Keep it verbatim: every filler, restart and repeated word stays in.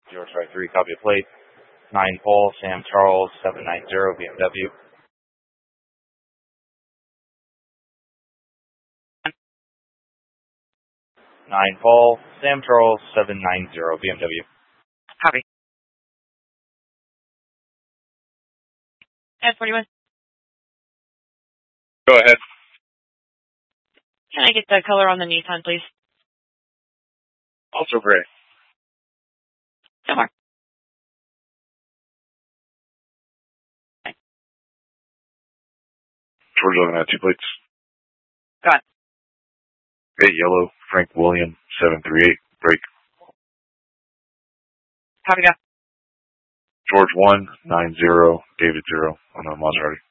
George Strike three, copy of plate. nine Paul, Sam Charles, seven nine zero, B M W. nine Paul, Sam Charles, seven nine zero, B M W. Copy. S forty-one. Go ahead. Can I get the color on the Nissan, please? Also gray. So far. George eleven at two plates. Got it. eight yellow, Frank William, seven three eight, break. Copy, go. George one, nine zero, David zero on a Maserati.